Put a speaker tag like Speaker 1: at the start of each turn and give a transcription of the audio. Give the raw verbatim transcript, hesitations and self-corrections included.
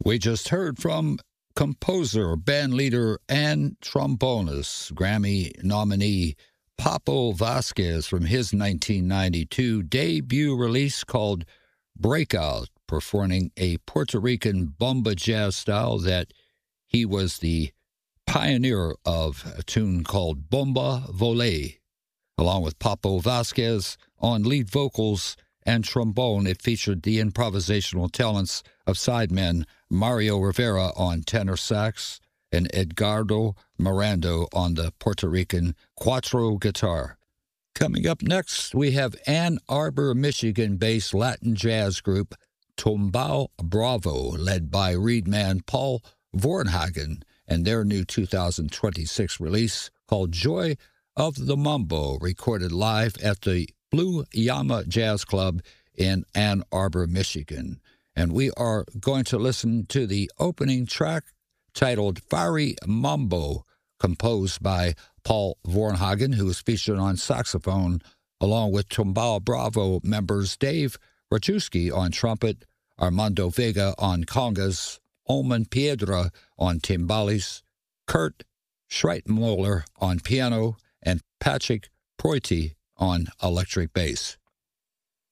Speaker 1: We just heard from composer, bandleader, and trombonist, Grammy nominee Papo Vasquez from his nineteen ninety-two debut release called Breakout, performing a Puerto Rican bomba jazz style that he was the pioneer of, a tune called Bomba Volé. Along with Papo Vasquez on lead vocals and trombone, it featured the improvisational talents of sidemen Mario Rivera on tenor sax and Edgardo Miranda on the Puerto Rican cuatro guitar. Coming up next, we have Ann Arbor, Michigan-based Latin jazz group Tumbao Bravo, led by reed man Paul Varnhagen, and their new two thousand twenty-six release called Joy of the Mambo, recorded live at the Blue Llama Jazz Club in Ann Arbor, Michigan. And we are going to listen to the opening track titled Fiery Mambo, composed by Paul Varnhagen, who is featured on saxophone, along with Tumbao Bravo members Dave Rajewski on trumpet, Armando Vega on congas, Oman Piedra on timbales, Kurt Schreitmoller on piano, and Patrick Proiti on electric bass.